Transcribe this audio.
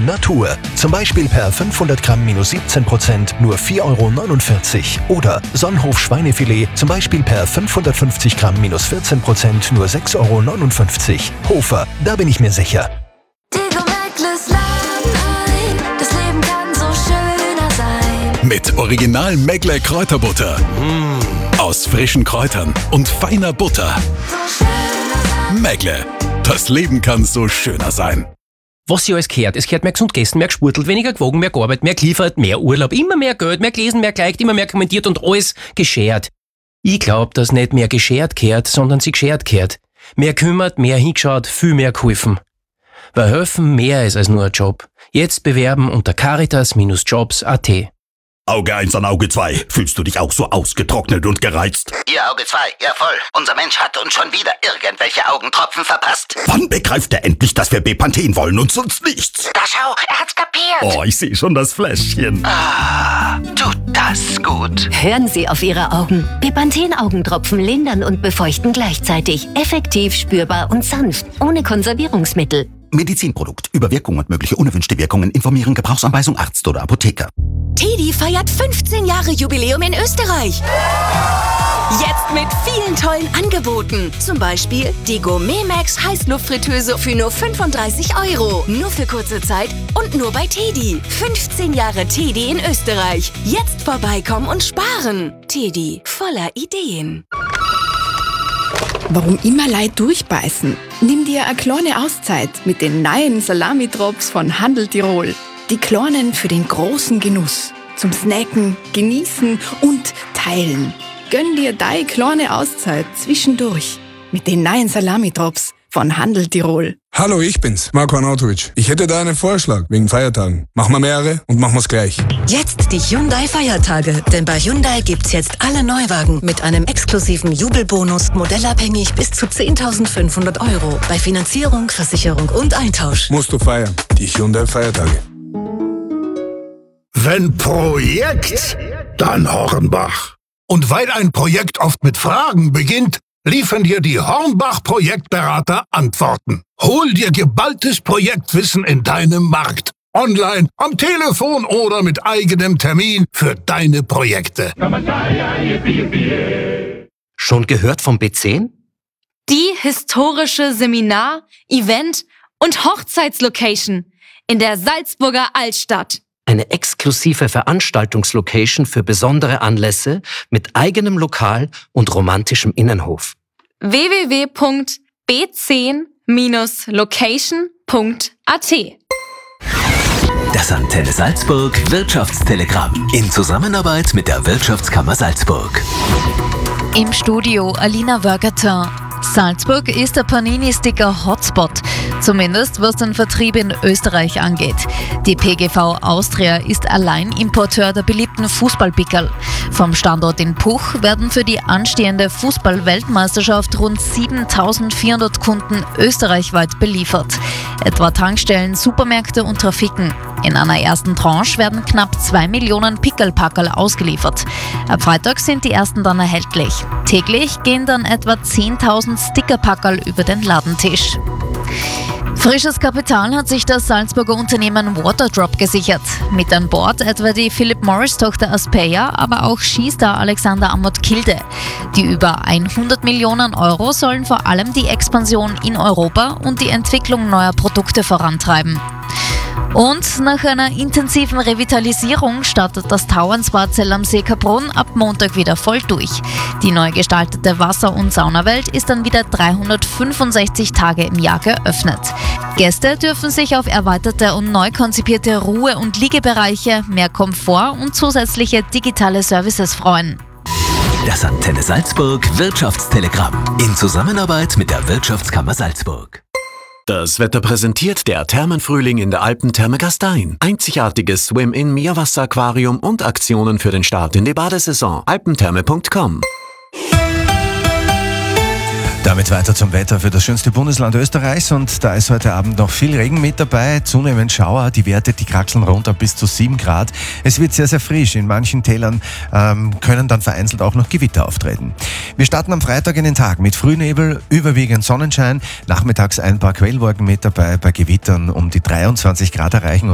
Natur. Zum Beispiel per 500 Gramm minus 17% nur 4,49 € oder Sonnenhof Schweinefilet zum Beispiel per 550 Gramm minus 14% nur 6,59 €. Hofer, da bin ich mir sicher. Das Leben kann so schöner sein. Mit Original Megle Kräuterbutter. Aus frischen Kräutern und feiner Butter. Megle. Das Leben kann so schöner sein. Was sie alles gehört. Es gehört mehr gesund gegessen, mehr gesportelt, weniger gewogen, mehr gearbeitet, mehr geliefert, mehr Urlaub, immer mehr Geld, mehr gelesen, mehr geliked, immer mehr kommentiert und alles geschert. Ich glaub, dass nicht mehr geschert gehört, sondern sie geschert gehört. Mehr kümmert, mehr hingeschaut, viel mehr geholfen. Weil helfen mehr ist als nur ein Job. Jetzt bewerben unter caritas-jobs.at. Auge 1 an Auge 2. Fühlst du dich auch so ausgetrocknet und gereizt? Ihr Auge 2, ja voll. Unser Mensch hat uns schon wieder irgendwelche Augentropfen verpasst. Wann begreift er endlich, dass wir Bepanthen wollen und sonst nichts? Da schau, er hat's kapiert. Oh, ich sehe schon das Fläschchen. Ah, tut das gut. Hören Sie auf Ihre Augen. Bepanthen-Augentropfen lindern und befeuchten gleichzeitig. Effektiv, spürbar und sanft. Ohne Konservierungsmittel. Medizinprodukt. Über Wirkung und mögliche unerwünschte Wirkungen informieren. Gebrauchsanweisung Arzt oder Apotheker. TEDi feiert 15 Jahre Jubiläum in Österreich. Jetzt mit vielen tollen Angeboten. Zum Beispiel die Gourmet Max Heißluftfritteuse für nur 35 €. Nur für kurze Zeit und nur bei TEDi. 15 Jahre TEDi in Österreich. Jetzt vorbeikommen und sparen. TEDi, voller Ideen. Warum immer Leute durchbeißen? Nimm dir eine kleine Auszeit mit den neuen Salami-Drops von Handel Tirol. Die kleinen für den großen Genuss. Zum Snacken, Genießen und Teilen. Gönn dir deine kleine Auszeit zwischendurch mit den neuen Salami-Drops von Handel Tirol. Hallo, ich bin's, Marco Arnautovic. Ich hätte da einen Vorschlag wegen Feiertagen. Machen wir mehrere und machen wir's gleich. Jetzt die Hyundai-Feiertage. Denn bei Hyundai gibt's jetzt alle Neuwagen mit einem exklusiven Jubelbonus, modellabhängig bis zu 10.500 €. Bei Finanzierung, Versicherung und Eintausch. Musst du feiern. Die Hyundai-Feiertage. Wenn Projekt, dann Hornbach. Und weil ein Projekt oft mit Fragen beginnt, liefern dir die Hornbach-Projektberater Antworten. Hol dir geballtes Projektwissen in deinem Markt. Online, am Telefon oder mit eigenem Termin für deine Projekte. Schon gehört vom B10? Die historische Seminar-, Event- und Hochzeitslocation in der Salzburger Altstadt. Eine exklusive Veranstaltungslocation für besondere Anlässe mit eigenem Lokal und romantischem Innenhof. www.b10-location.at. Das Antenne Salzburg Wirtschaftstelegramm in Zusammenarbeit mit der Wirtschaftskammer Salzburg. Im Studio Alina Wörgerter. Salzburg ist der Panini-Sticker-Hotspot, zumindest was den Vertrieb in Österreich angeht. Die PGV Austria ist Alleinimporteur der beliebten Fußballpickerl. Vom Standort in Puch werden für die anstehende Fußball-Weltmeisterschaft rund 7.400 Kunden österreichweit beliefert. Etwa Tankstellen, Supermärkte und Trafiken. In einer ersten Tranche werden knapp 2 Millionen Pickelpackerl ausgeliefert. Ab Freitag sind die ersten dann erhältlich. Täglich gehen dann etwa 10.000 Stickerpackerl über den Ladentisch. Frisches Kapital hat sich das Salzburger Unternehmen Waterdrop gesichert. Mit an Bord etwa die Philip Morris-Tochter Aspeya, aber auch Skistar Alexander Amott Kilde. Die über 100 Millionen € sollen vor allem die Expansion in Europa und die Entwicklung neuer Produkte vorantreiben. Und nach einer intensiven Revitalisierung startet das Tauernsbad am See Kaprun ab Montag wieder voll durch. Die neu gestaltete Wasser- und Saunawelt ist dann wieder 365 Tage im Jahr geöffnet. Gäste dürfen sich auf erweiterte und neu konzipierte Ruhe- und Liegebereiche, mehr Komfort und zusätzliche digitale Services freuen. Das Antenne Salzburg Wirtschaftstelegramm in Zusammenarbeit mit der Wirtschaftskammer Salzburg. Das Wetter präsentiert der Thermenfrühling in der Alpentherme Gastein. Einzigartiges Swim-In-Meerwasser-Aquarium und Aktionen für den Start in die Badesaison. alpentherme.com. Damit weiter zum Wetter für das schönste Bundesland Österreichs und da ist heute Abend noch viel Regen mit dabei, zunehmend Schauer, die Werte, die kraxeln runter bis zu 7 Grad. Es wird sehr, sehr frisch, in manchen Tälern können dann vereinzelt auch noch Gewitter auftreten. Wir starten am Freitag in den Tag mit Frühnebel, überwiegend Sonnenschein, nachmittags ein paar Quellwolken mit dabei, bei Gewittern um die 23 Grad erreichen.